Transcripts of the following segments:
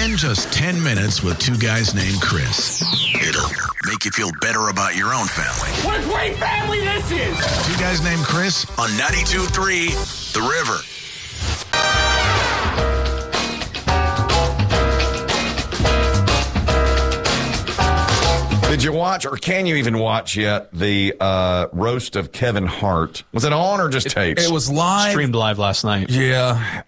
Spend just 10 minutes with two guys named Chris. It'll make you feel better about your own family. What a great family this is! Two guys named Chris on 92.3 The River. Did you watch, or can you even watch yet, the roast of Kevin Hart? Was it on or just taped? It was live. Streamed live last night. Yeah.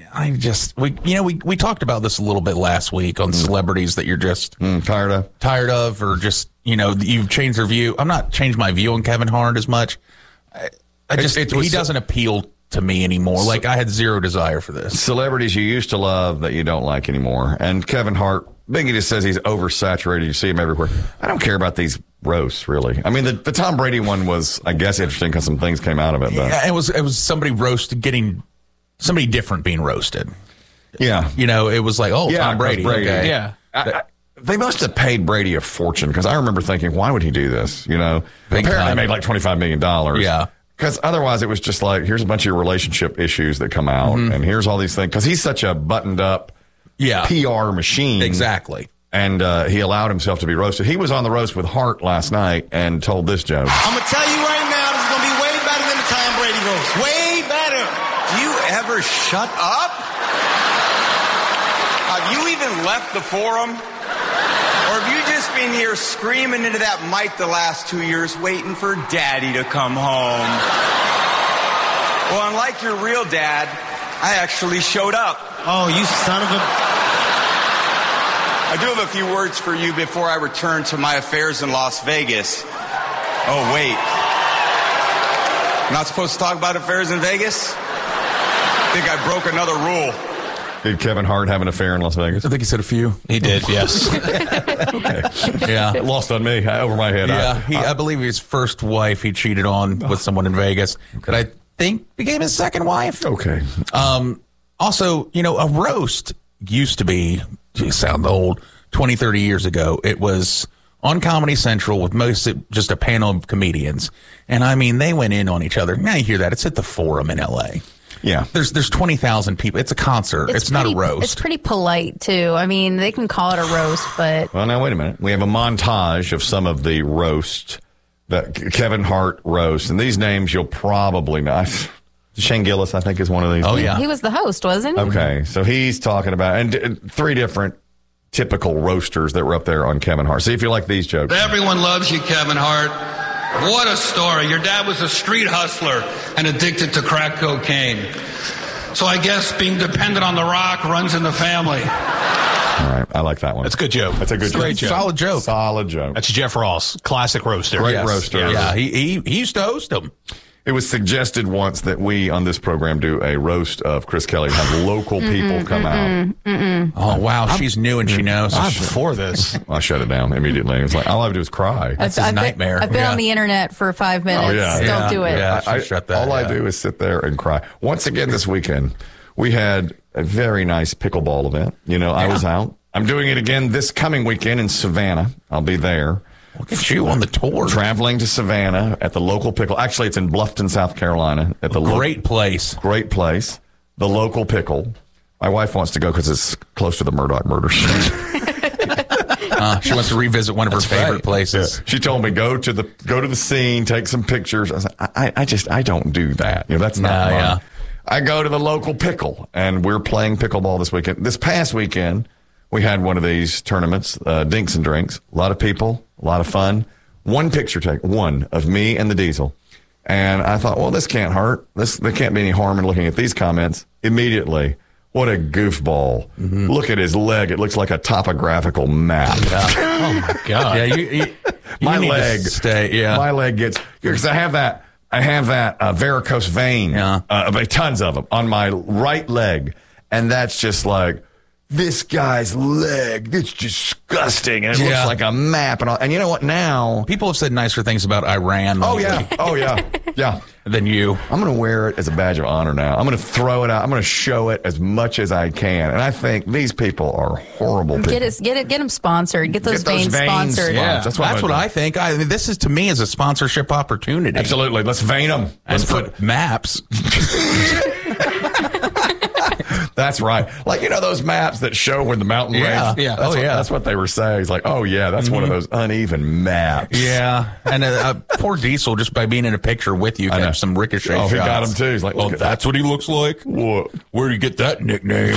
We talked about this a little bit last week on celebrities that you're just tired of, or just, you've changed their view. I'm not changed my view on Kevin Hart as much. He doesn't appeal to me anymore. Like, I had zero desire for this. Celebrities you used to love that you don't like anymore. And Kevin Hart, Biggie just says he's oversaturated. You see him everywhere. I don't care about these roasts, really. I mean, the Tom Brady one was, I guess, interesting because some things came out of it. But. Yeah, it was somebody somebody different being roasted. Yeah. It was like, Tom Brady. Okay. Yeah. They must have paid Brady a fortune, because I remember thinking, why would he do this? Apparently they made like $25 million. Yeah. Because otherwise it was just like, here's a bunch of your relationship issues that come out, and here's all these things. Because he's such a buttoned up PR machine. Exactly. And he allowed himself to be roasted. He was on the roast with Hart last night and told this joke. I'm going to tell you right now, this is going to be way better than the Tom Brady roast. Way better. Do you ever shut up? Have you even left the forum? Or have you just been here screaming into that mic the last 2 years waiting for Daddy to come home? Well, unlike your real dad, I actually showed up. Oh, you son of a... I do have a few words for you before I return to my affairs in Las Vegas. Oh, wait. I'm not supposed to talk about affairs in Vegas? I think I broke another rule. Did Kevin Hart have an affair in Las Vegas? I think he said a few. He did, yes. Okay. Yeah. Lost on me, over my head. Yeah, I believe his first wife he cheated on with someone in Vegas that I think became his second wife. Okay. Also, a roast used to be, you sound old, 20, 30 years ago. It was on Comedy Central with just a panel of comedians. And, they went in on each other. Now you hear that. It's at the Forum in L.A. Yeah. There's 20,000 people. It's a concert. It's not a roast. It's pretty polite, too. They can call it a roast, but... Well, now, wait a minute. We have a montage of some of the roast, that Kevin Hart roast. And these names you'll probably know. Shane Gillis, I think, is one of these. Oh, yeah. He was the host, wasn't he? Okay. So he's talking about... And three different typical roasters that were up there on Kevin Hart. See if you like these jokes. Everyone loves you, Kevin Hart. What a story. Your dad was a street hustler and addicted to crack cocaine. So I guess being dependent on the rock runs in the family. All right. I like that one. That's a good joke. That's a good joke. Great joke. Solid joke. Solid joke. That's Jeff Ross, classic roaster. Great roaster. Yeah, he used to host them. It was suggested once that we on this program do a roast of Chris Kelly, have local people come out. Oh, wow. She's new and she knows. I'm for this. I shut it down immediately. It's like, all I have to do is cry. That's his nightmare. I've been on the internet for 5 minutes. Oh, yeah. Don't do it. Yeah, shut that. All I do is sit there and cry. Once again this weekend, we had a very nice pickleball event. I was out. I'm doing it again this coming weekend in Savannah. I'll be there. Look at you on the tour. Traveling to Savannah at the local pickle. Actually, it's in Bluffton, South Carolina. At the Great place. Great place. The local pickle. My wife wants to go because it's close to the Murdoch murder. She wants to revisit one of her favorite places. Yeah. She told me go to the scene, take some pictures. I said, I don't do that. That's not fun. Yeah. I go to the local pickle, and we're playing pickleball this weekend. This past weekend, we had one of these tournaments, Dinks and Drinks. A lot of people, a lot of fun. One picture one of me and the Diesel. And I thought, well, this can't hurt. There can't be any harm in looking at these comments. Immediately, what a goofball. Mm-hmm. Look at his leg. It looks like a topographical map. Oh, my God. Yeah, my leg. My leg gets, because I have that varicose vein, tons of them on my right leg. And that's just like, this guy's leg, it's disgusting. And it looks like a map. And you know what now? People have said nicer things about Iran. Oh, yeah. Oh, yeah. Yeah. Than you. I'm going to wear it as a badge of honor now. I'm going to throw it out. I'm going to show it as much as I can. And I think these people are horrible people. Get them sponsored. Get those veins sponsored. Yeah, that's what I think. This is, to me, is a sponsorship opportunity. Absolutely. Let's vein them. Let's put maps. That's right. Like, those maps that show when the mountain range. Yeah. That's what they were saying. It's like, oh, yeah, that's one of those uneven maps. Yeah. And poor Diesel, just by being in a picture with you, got some ricochet shots. He got him, too. He's like, oh, that's what he looks like? What? Where'd you get that nickname?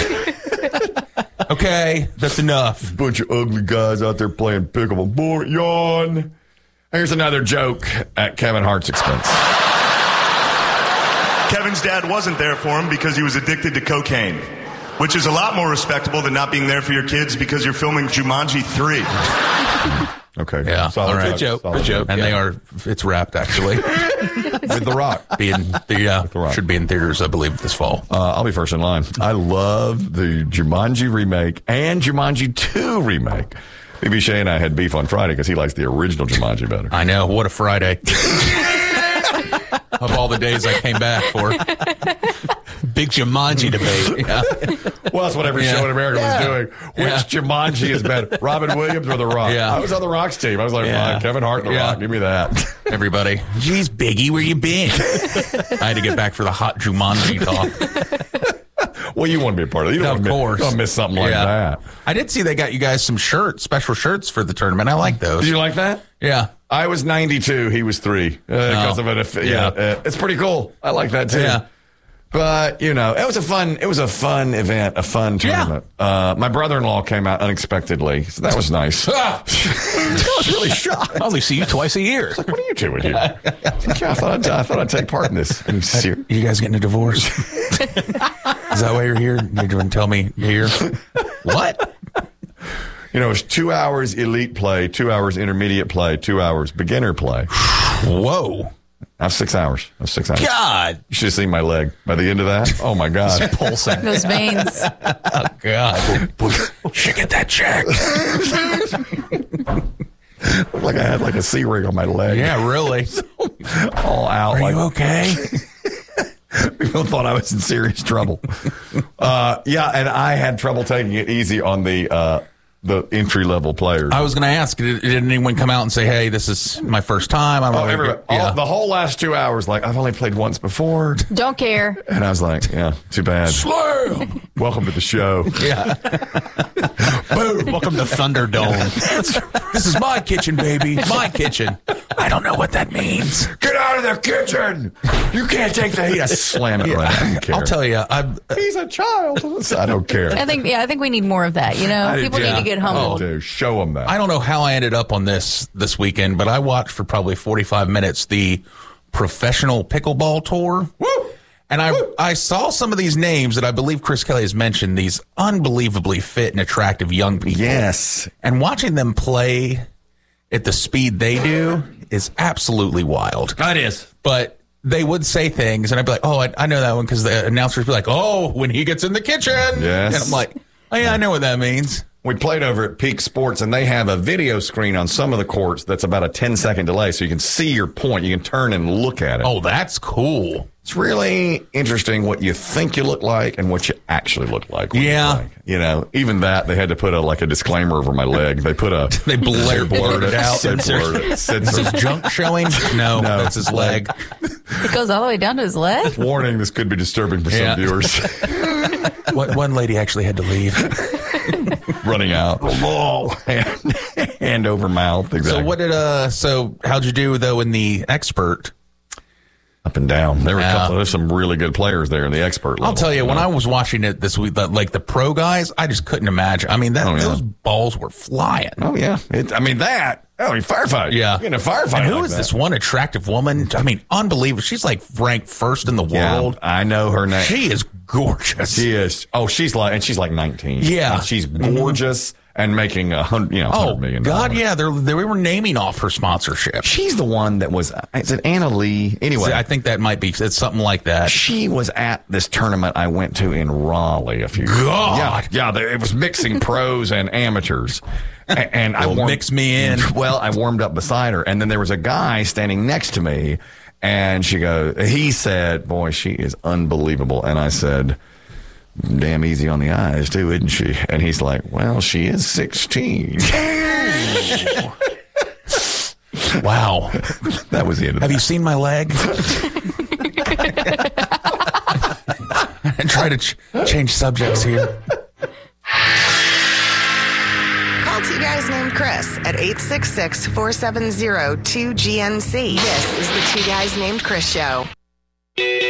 Okay, that's enough. Bunch of ugly guys out there playing pickleball. Boy, yawn. Here's another joke at Kevin Hart's expense. Kevin's dad wasn't there for him because he was addicted to cocaine, which is a lot more respectable than not being there for your kids because you're filming Jumanji 3. Okay. Yeah. Solid all right. joke. Good joke. And it's wrapped, actually. With The Rock. The Rock. Should be in theaters, I believe, this fall. I'll be first in line. I love the Jumanji remake and Jumanji 2 remake. BB Shea and I had beef on Friday because he likes the original Jumanji better. I know. What a Friday. Of all the days I came back for. Big Jumanji debate. Yeah. Well, that's what every show in America was doing. Which Jumanji is better, Robin Williams or The Rock? Yeah. I was on The Rock's team. I was like, fine, Kevin Hart and The Rock, give me that. Everybody. Geez, Biggie, where you been? I had to get back for the hot Jumanji talk. Well, you want to be a part of it. You don't want to miss something like that. I did see they got you guys some shirts, special shirts for the tournament. I like those. Did you like that? Yeah. I was 92. He was 3. Because of it. It's pretty cool. I like that too. Yeah. But, it was a fun event, a fun tournament. My brother-in-law came out unexpectedly, so that was nice. I was really shocked. I only see you twice a year. Like, what are you doing here? I thought I'd take part in this. You guys getting a divorce? Is that why you're here? You didn't tell me you're here. What? It's 2 hours elite play, 2 hours intermediate play, 2 hours beginner play. Whoa. I have 6 hours. God. You should have seen my leg. By the end of that, oh, my God. It's pulsing. Those veins. Oh, God. Should get that checked. Looked like I had a C-ring on my leg. Yeah, really. All out. Are you okay? People thought I was in serious trouble. And I had trouble taking it easy on the entry-level players. I was going to ask, did anyone come out and say, hey, this is my first time? The whole last 2 hours, I've only played once before. Don't care. And I was like, yeah, too bad. Slam! Welcome to the show. Yeah. Boom. Welcome to Thunderdome. This is my kitchen, baby. My kitchen. I don't know what that means. Get out of the kitchen. You can't take the heat. I slam it right. I don't care. I'll tell you. He's a child. I don't care. I think we need more of that. People need to get humbled. Dude, show them that. I don't know how I ended up on this weekend, but I watched for probably 45 minutes the professional pickleball tour. Woo! And I saw some of these names that I believe Chris Kelly has mentioned, these unbelievably fit and attractive young people. Yes. And watching them play at the speed they do is absolutely wild. It is. But they would say things, and I'd be like, oh, I know that one, because the announcers would be like, oh, when he gets in the kitchen. Yes. And I'm like, oh, yeah, I know what that means. We played over at Peak Sports, and they have a video screen on some of the courts that's about a 10-second delay, so you can see your point. You can turn and look at it. Oh, that's cool. It's really interesting what you think you look like and what you actually look like. Yeah. Even that, they had to put a disclaimer over my leg. They put they blurred it out. They blurred it. Is his junk showing? No, that's his leg. It goes all the way down to his leg? Warning, this could be disturbing for some viewers. One lady actually had to leave. Running out. Hand over mouth. Exactly. So how'd you do though in the expert? Up and down. There were there's some really good players there in the expert level. I'll tell you, when I was watching it this week, the pro guys, I just couldn't imagine. I mean, those balls were flying. Oh yeah. Firefight. Yeah. In a firefight. And who is this one attractive woman? I mean, unbelievable. She's ranked first in the world. I know her name. She is gorgeous. She is. Oh, she's like 19. Yeah. And she's gorgeous and making $100 million. God, yeah. They were naming off her sponsorship. She's the one that was, is it Anna Lee? Anyway. I think that might be, it's something like that. She was at this tournament I went to in Raleigh a few years ago. God. Yeah, it was mixing pros and amateurs. And I mix me in. Well, I warmed up beside her, and then there was a guy standing next to me, and he said, boy, she is unbelievable. And I said, damn easy on the eyes, too, isn't she? And he's like, well, she is 16. Wow. That was the end of Have you seen my leg? can't try to change subjects here. Call Two Guys Named Chris at 866-470-2GNC. This is the Two Guys Named Chris Show.